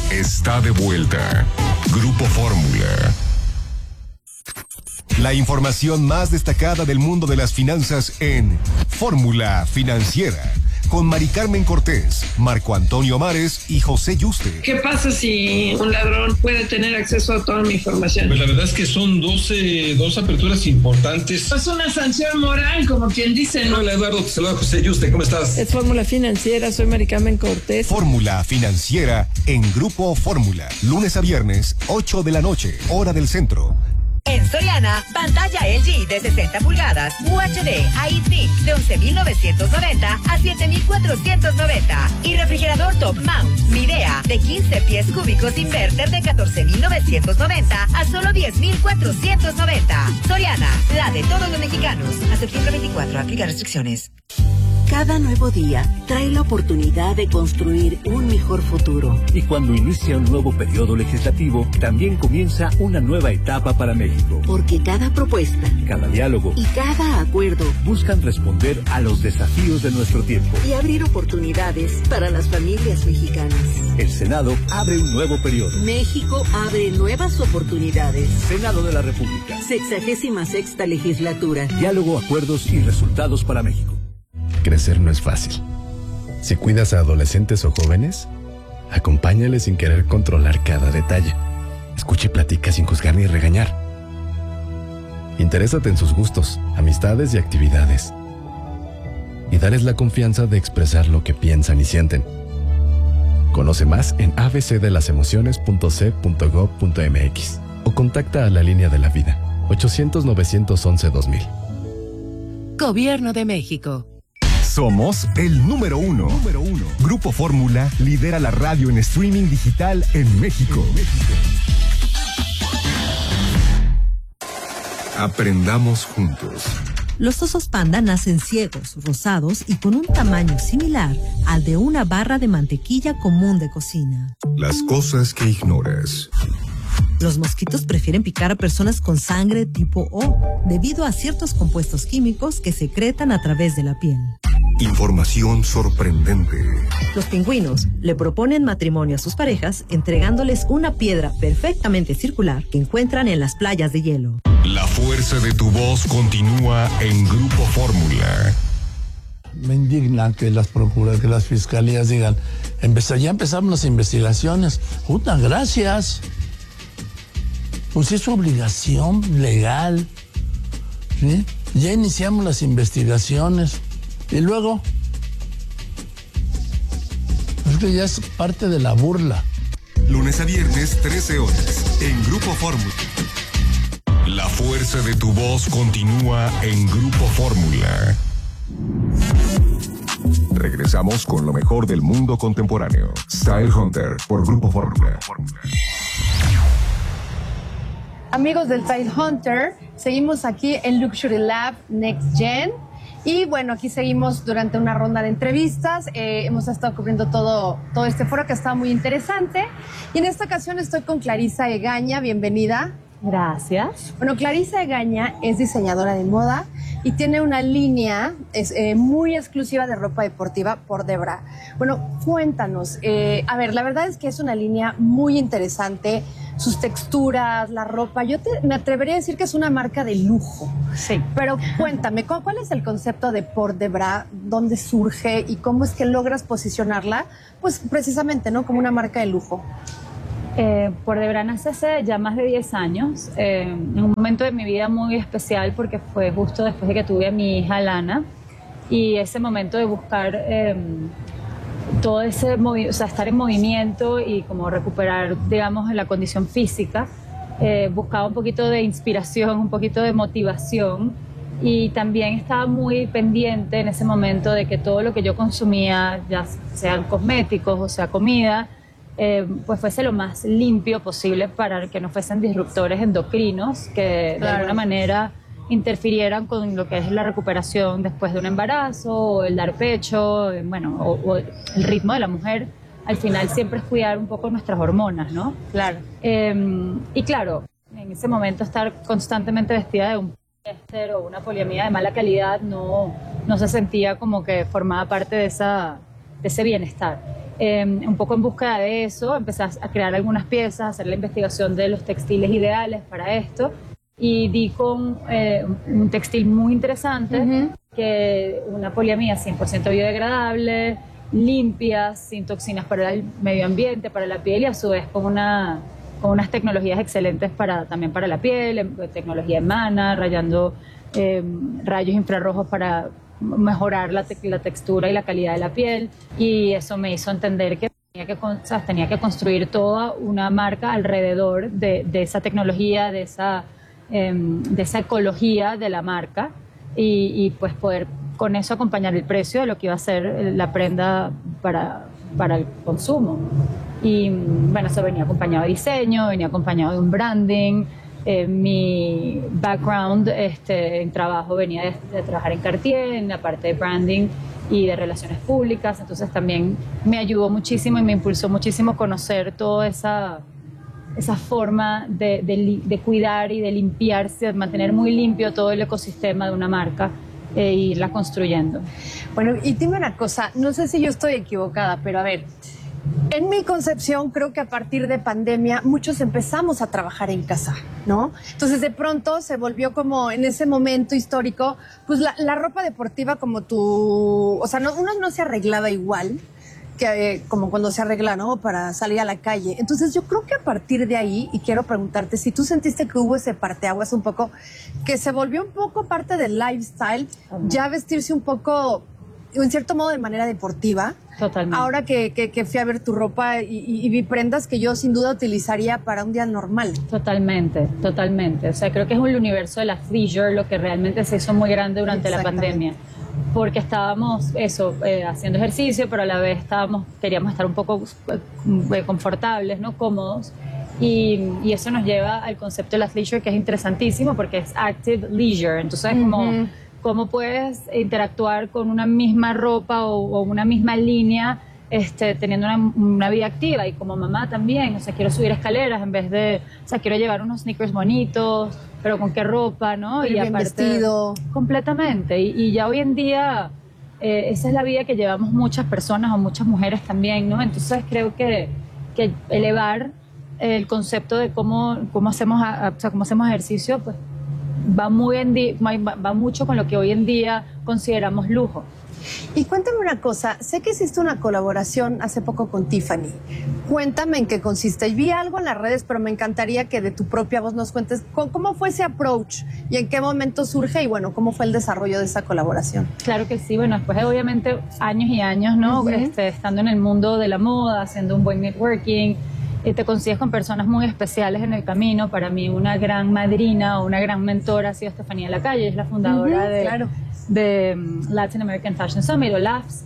está de vuelta. Grupo Fórmula. La información más destacada del mundo de las finanzas en Fórmula Financiera, con Mari Carmen Cortés, Marco Antonio Mares y José Yuste. ¿Qué pasa si un ladrón puede tener acceso a toda mi información? Pues la verdad es que son dos aperturas importantes. Es una sanción moral, como quien dice, ¿no? Hola Eduardo, te saluda José Yuste, ¿cómo estás? Es Fórmula Financiera, soy Mari Carmen Cortés. Fórmula Financiera en Grupo Fórmula, lunes a viernes, 8 de la noche, hora del centro. En Soriana, pantalla LG de 60 pulgadas, UHD, iThink de 11,990 a 7,490. Y refrigerador Top Mount, Midea, de 15 pies cúbicos inverter de 14,990 a solo 10,490. Soriana, la de todos los mexicanos. A septiembre 24, aplica restricciones. Cada nuevo día trae la oportunidad de construir un mejor futuro. Y cuando inicia un nuevo periodo legislativo, también comienza una nueva etapa para México. Porque cada propuesta, cada diálogo y cada acuerdo buscan responder a los desafíos de nuestro tiempo y abrir oportunidades para las familias mexicanas. El Senado abre un nuevo periodo. México abre nuevas oportunidades. Senado de la República. 66ª legislatura. Diálogo, acuerdos y resultados para México. Crecer no es fácil. Si cuidas a adolescentes o jóvenes, acompáñales sin querer controlar cada detalle. Escucha y platica sin juzgar ni regañar. Interésate en sus gustos, amistades y actividades. Y dales la confianza de expresar lo que piensan y sienten. Conoce más en abcdelasemociones.c.gov.mx o contacta a la Línea de la Vida, 800-911-2000. Gobierno de México. Somos el número uno. Grupo Fórmula lidera la radio en streaming digital en México. Aprendamos juntos. Los osos panda nacen ciegos, rosados y con un tamaño similar al de una barra de mantequilla común de cocina. Las cosas que ignoras. Los mosquitos prefieren picar a personas con sangre tipo O debido a ciertos compuestos químicos que secretan a través de la piel. Información sorprendente. Los pingüinos le proponen matrimonio a sus parejas entregándoles una piedra perfectamente circular que encuentran en las playas de hielo. La fuerza de tu voz continúa en Grupo Fórmula. Me indigna que las procuras, que las fiscalías digan, ya empezamos las investigaciones. Gracias. Pues es su obligación legal, ¿sí? Ya iniciamos las investigaciones y luego es que ya es parte de la burla. Lunes a viernes, 13 horas, en Grupo Fórmula. La fuerza de tu voz continúa en Grupo Fórmula. Regresamos con lo mejor del mundo contemporáneo. Style Hunter por Grupo Fórmula. Amigos del Style Hunter, seguimos aquí en Luxury Lab Next Gen. Y bueno, aquí seguimos durante una ronda de entrevistas. Hemos estado cubriendo todo este foro que está muy interesante. Y en esta ocasión estoy con Clarisa Egaña. Bienvenida. Gracias. Bueno, Clarisa Egaña es diseñadora de moda y tiene una línea muy exclusiva de ropa deportiva por Debra. Bueno, cuéntanos. A ver, la verdad es que es una línea muy interesante. Sus texturas, la ropa. Me atrevería a decir que es una marca de lujo. Sí. Pero cuéntame, ¿cuál es el concepto de Por Debra? ¿Dónde surge? ¿Y cómo es que logras posicionarla? Pues precisamente, ¿no? Como una marca de lujo. Por Debra nace hace ya más de 10 años, en un momento de mi vida muy especial porque fue justo después de que tuve a mi hija Lana, y ese momento de buscar todo ese estar en movimiento y como recuperar, digamos, la condición física, buscaba un poquito de inspiración, un poquito de motivación, y también estaba muy pendiente en ese momento de que todo lo que yo consumía, ya sean cosméticos o sea comida, pues fuese lo más limpio posible para que no fuesen disruptores endocrinos que de alguna manera interfirieran con lo que es la recuperación después de un embarazo o el dar pecho, bueno, o el ritmo de la mujer. Al final siempre es cuidar un poco nuestras hormonas, ¿no? Claro. Y claro, en ese momento estar constantemente vestida de un poliéster o una poliamida de mala calidad no se sentía como que formaba parte de ese bienestar. un poco en búsqueda de eso, empecé a crear algunas piezas, a hacer la investigación de los textiles ideales para esto, y di con un textil muy interesante, que una poliamida 100% biodegradable, limpia, sin toxinas para el medio ambiente, para la piel, y a su vez con unas tecnologías excelentes también para la piel, tecnología Emana, rayando rayos infrarrojos para mejorar la textura y la calidad de la piel, y eso me hizo entender que tenía que construir toda una marca alrededor de esa tecnología, de esa ecología de la marca, y pues poder con eso acompañar el precio de lo que iba a ser la prenda para el consumo. Y bueno, eso venía acompañado de diseño, venía acompañado de un branding. Mi background en trabajo venía de trabajar en Cartier, en la parte de branding y de relaciones públicas, entonces también me ayudó muchísimo y me impulsó muchísimo conocer toda esa forma de cuidar y de limpiarse, de mantener muy limpio todo el ecosistema de una marca e irla construyendo. Bueno, y dime una cosa, no sé si yo estoy equivocada, pero a ver, en mi concepción, creo que a partir de pandemia muchos empezamos a trabajar en casa, ¿no? Entonces, de pronto se volvió como en ese momento histórico, pues la ropa deportiva como o sea, uno no se arreglaba igual que como cuando se arregla, ¿no? Para salir a la calle. Entonces, yo creo que a partir de ahí, y quiero preguntarte si tú sentiste que hubo ese parteaguas un poco, que se volvió un poco parte del lifestyle, ya vestirse un poco, en cierto modo, de manera deportiva. Totalmente. Ahora que fui a ver tu ropa y vi prendas que yo sin duda utilizaría para un día normal. Totalmente, totalmente. O sea, creo que es el universo de la leisure lo que realmente se hizo muy grande durante la pandemia. Porque estábamos haciendo ejercicio, pero a la vez queríamos estar un poco confortables, ¿no? Cómodos. Y eso nos lleva al concepto de la leisure, que es interesantísimo porque es active leisure. Entonces, cómo puedes interactuar con una misma ropa o una misma línea teniendo una vida activa. Y como mamá también, o sea, quiero subir escaleras en vez de, o sea, quiero llevar unos sneakers bonitos, pero con qué ropa, ¿no? Y bien aparte, vestido. Completamente. Y ya hoy en día esa es la vida que llevamos muchas personas o muchas mujeres también, ¿no? Entonces creo que elevar el concepto de cómo hacemos ejercicio, pues va mucho con lo que hoy en día consideramos lujo. Y cuéntame una cosa, sé que hiciste una colaboración hace poco con Tiffany. Cuéntame en qué consiste. Vi algo en las redes, pero me encantaría que de tu propia voz nos cuentes cómo fue ese approach y en qué momento surge y bueno, cómo fue el desarrollo de esa colaboración. Claro que sí, bueno, después de obviamente años y años, ¿no? Estando en el mundo de la moda, haciendo un buen networking, te consigues con personas muy especiales en el camino. Para mí una gran madrina o una gran mentora ha sido Estefanía Lacalle, es la fundadora de Latin American Fashion Summit o LAFS.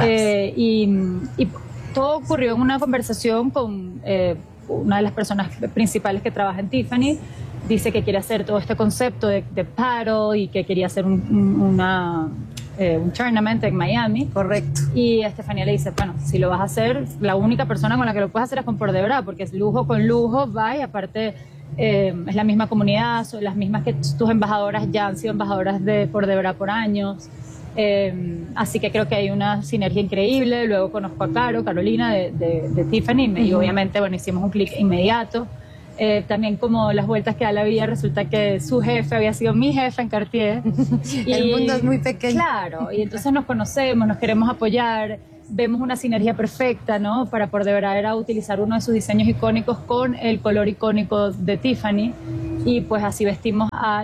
Y todo ocurrió en una conversación con una de las personas principales que trabaja en Tiffany. Dice que quiere hacer todo este concepto de paddle y que quería hacer un tournament en Miami. Correcto. Y Estefanía le dice, bueno, si lo vas a hacer, la única persona con la que lo puedes hacer es con Por de Bra, porque es lujo con lujo, va, y aparte es la misma comunidad, son las mismas que tus embajadoras ya han sido embajadoras de Por de Bra por años. Así que creo que hay una sinergia increíble. Luego conozco a Carolina de Tiffany, y obviamente, bueno, hicimos un clic inmediato. También como las vueltas que da la vida, resulta que su jefe había sido mi jefe en Cartier. El mundo es muy pequeño. Claro, y entonces nos conocemos, nos queremos apoyar, vemos una sinergia perfecta, ¿no? Para Por de Bra era utilizar uno de sus diseños icónicos con el color icónico de Tiffany, y pues así vestimos a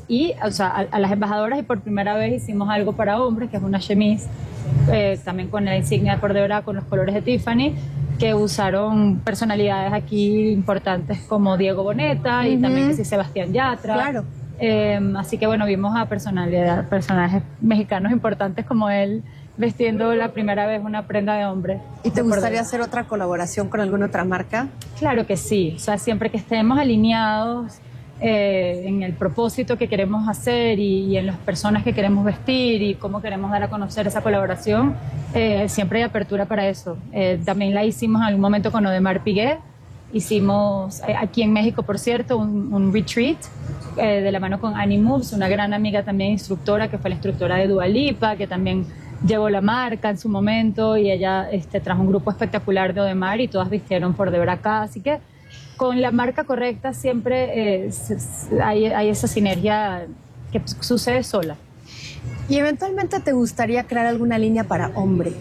las embajadoras, y por primera vez hicimos algo para hombres, que es una chemise, también con la insignia de Por de Bra, con los colores de Tiffany, que usaron personalidades aquí importantes como Diego Boneta y también que sí, Sebastián Yatra. Claro. Así que bueno, vimos a personajes mexicanos importantes como él vestiendo la primera vez una prenda de hombre. ¿Y te gustaría hacer otra colaboración con alguna otra marca? Claro que sí, o sea, siempre que estemos alineados en el propósito que queremos hacer y en las personas que queremos vestir y cómo queremos dar a conocer esa colaboración, siempre hay apertura para eso. También la hicimos en algún momento con Odemar Piguet. Hicimos aquí en México, por cierto, un retreat de la mano con Annie Moves, una gran amiga también instructora, que fue la instructora de Dua Lipa, que también llevó la marca en su momento y ella trajo un grupo espectacular de Audemars y todas vistieron por Debra acá, así que con la marca correcta siempre hay esa sinergia que sucede sola. ¿Y eventualmente te gustaría crear alguna línea para hombre?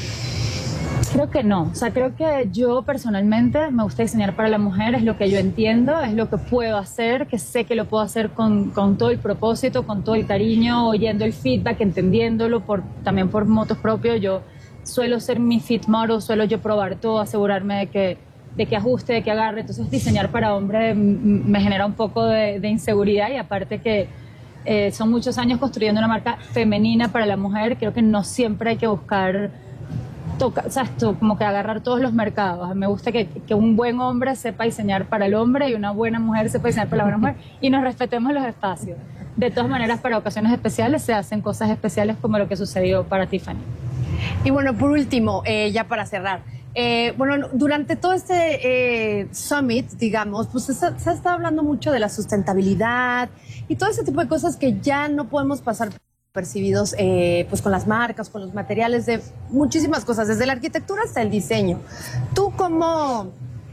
Creo que no, o sea, creo que yo personalmente me gusta diseñar para la mujer, es lo que yo entiendo, es lo que puedo hacer, que sé que lo puedo hacer con todo el propósito, con todo el cariño, oyendo el feedback, entendiéndolo, también por motos propios. Yo suelo ser mi fit model, suelo yo probar todo, asegurarme de que ajuste, de que agarre. Entonces diseñar para hombre me genera un poco de inseguridad, y aparte que son muchos años construyendo una marca femenina para la mujer. Creo que no siempre hay que buscar como que agarrar todos los mercados. Me gusta que un buen hombre sepa diseñar para el hombre y una buena mujer sepa diseñar para la buena mujer, y nos respetemos los espacios. De todas maneras, para ocasiones especiales se hacen cosas especiales, como lo que sucedió para Tiffany. Y bueno, por último, ya para cerrar, bueno, durante todo este summit, digamos, pues se ha estado hablando mucho de la sustentabilidad y todo ese tipo de cosas que ya no podemos pasar percibidos pues con las marcas, con los materiales, de muchísimas cosas, desde la arquitectura hasta el diseño. ¿Tú cómo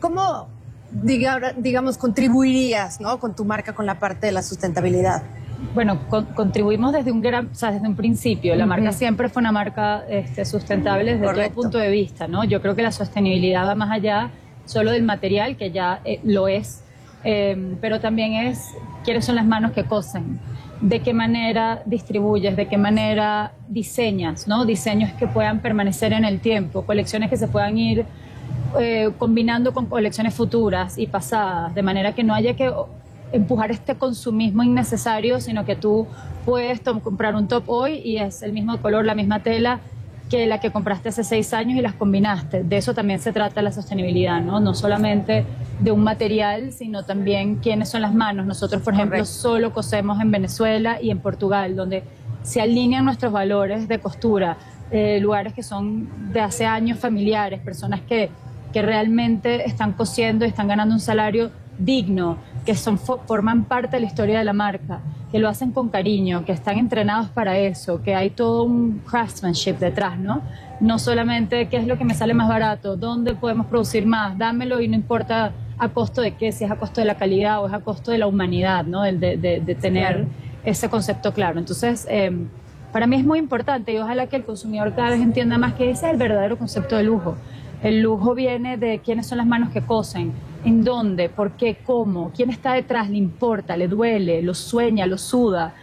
digamos, contribuirías, ¿no?, con tu marca con la parte de la sustentabilidad? Bueno, contribuimos desde un principio. La marca siempre fue una marca sustentable desde todo punto de vista, ¿no? Yo creo que la sostenibilidad va más allá solo del material, que ya lo es, pero también es quiénes son las manos que cosen, de qué manera distribuyes, de qué manera diseñas, ¿no? Diseños que puedan permanecer en el tiempo, colecciones que se puedan ir combinando con colecciones futuras y pasadas, de manera que no haya que empujar este consumismo innecesario, sino que tú puedes comprar un top hoy y es el mismo color, la misma tela que la que compraste hace 6 años y las combinaste. De eso también se trata la sostenibilidad, ¿no? No solamente de un material, sino también quiénes son las manos. Nosotros, por ejemplo, solo cosemos en Venezuela y en Portugal, donde se alinean nuestros valores de costura, lugares que son de hace años familiares, personas que realmente están cosiendo y están ganando un salario digno, que forman parte de la historia de la marca, que lo hacen con cariño, que están entrenados para eso, que hay todo un craftsmanship detrás, ¿no? No solamente qué es lo que me sale más barato, dónde podemos producir más, dámelo, y no importa a costo de qué, si es a costo de la calidad o es a costo de la humanidad, ¿no? De tener ese concepto claro. Entonces, para mí es muy importante, y ojalá que el consumidor cada vez entienda más que ese es el verdadero concepto de lujo. El lujo viene de quiénes son las manos que cosen, en dónde, por qué, cómo, quién está detrás, le importa, le duele, lo sueña, lo suda,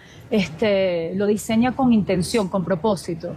lo diseña con intención, con propósito.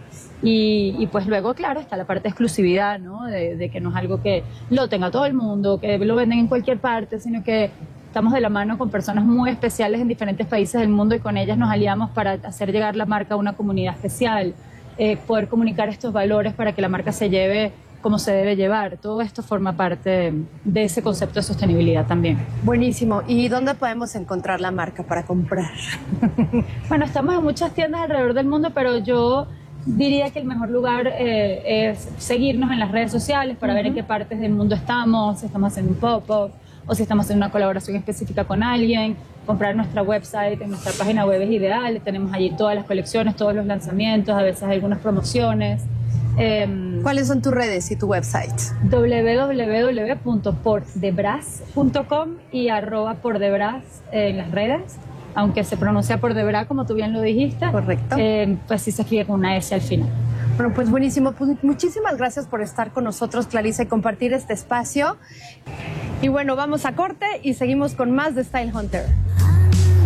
Y pues luego, claro, está la parte de exclusividad, ¿no? De que no es algo que lo tenga todo el mundo, que lo venden en cualquier parte, sino que estamos de la mano con personas muy especiales en diferentes países del mundo, y con ellas nos aliamos para hacer llegar la marca a una comunidad especial, poder comunicar estos valores para que la marca se lleve como se debe llevar. Todo esto forma parte de ese concepto de sostenibilidad también. Buenísimo. ¿Y dónde podemos encontrar la marca para comprar? Bueno, estamos en muchas tiendas alrededor del mundo, pero yo diría que el mejor lugar es seguirnos en las redes sociales para ver en qué partes del mundo estamos, si estamos haciendo un pop-up o si estamos haciendo una colaboración específica con alguien. Comprar nuestra website, en nuestra página web es ideal. Tenemos allí todas las colecciones, todos los lanzamientos, a veces algunas promociones. ¿Cuáles son tus redes y tu website? www.pordebras.com y @pordebras en las redes, aunque se pronuncia por Debra, como tú bien lo dijiste. Correcto. Pues sí se escribe con una S al final. Bueno, pues buenísimo. Pues muchísimas gracias por estar con nosotros, Clarisa, y compartir este espacio. Y bueno, vamos a corte y seguimos con más de Style Hunter.